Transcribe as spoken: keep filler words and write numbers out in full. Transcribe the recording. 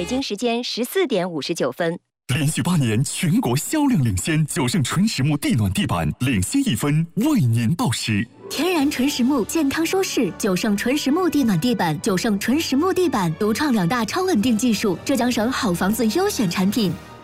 京时间十四点五十九分。 连续八年全国销量领先，九盛纯实木地暖地板领先一分，为您报时。 天然纯实木，健康舒适，九盛纯实木地暖地板，九盛纯实木地板独创两大超稳定技术，浙江省好房子优选产品。